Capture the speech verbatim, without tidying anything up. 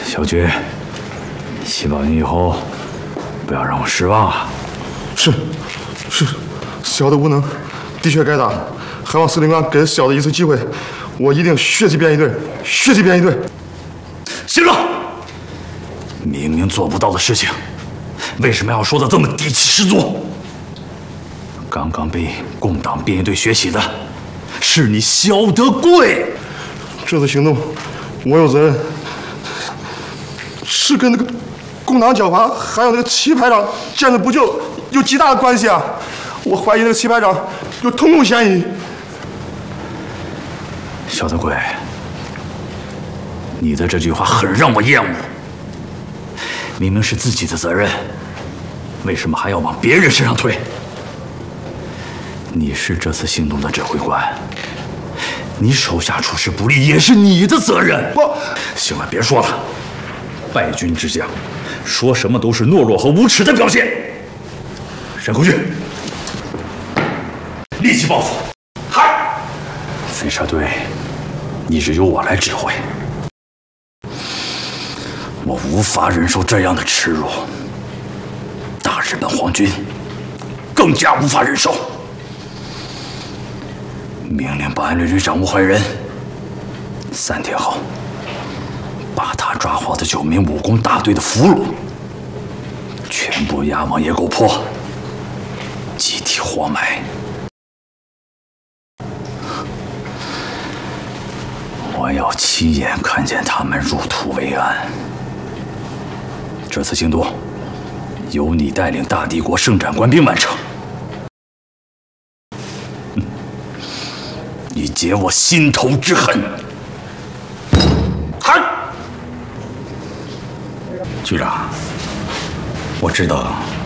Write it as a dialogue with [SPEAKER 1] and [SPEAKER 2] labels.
[SPEAKER 1] 小军，希望你以后不要让我失望啊！
[SPEAKER 2] 是，是，小的无能，的确该打，还望司令官给小的一次机会，我一定血气编一队，血气编一队。
[SPEAKER 1] 行了，明明做不到的事情，为什么要说的这么底气十足？刚刚被共党编一队学习的，是你萧德贵。
[SPEAKER 2] 这次行动，我有责任，是跟那个共党剿伐还有那个齐排长见死不救有极大的关系啊！我怀疑那个齐排长有通共嫌疑。
[SPEAKER 1] 萧德贵，你的这句话很让我厌恶。明明是自己的责任，为什么还要往别人身上推？你是这次行动的指挥官。你手下处事不力，也是你的责任。
[SPEAKER 2] 我
[SPEAKER 1] 行了，别说了。败军之将，说什么都是懦弱和无耻的表现。沈空军，立即报复。嗨，飞车队，一直由我来指挥。我无法忍受这样的耻辱。大日本皇军更加无法忍受。命令保安旅旅长吴怀仁，三天后把他抓获的九名武工大队的俘虏全部押往野沟坡，集体活埋。我要亲眼看见他们入土为安。这次行动由你带领大帝国圣战官兵完成。以解我心头之恨。
[SPEAKER 3] 喊！局长，我知道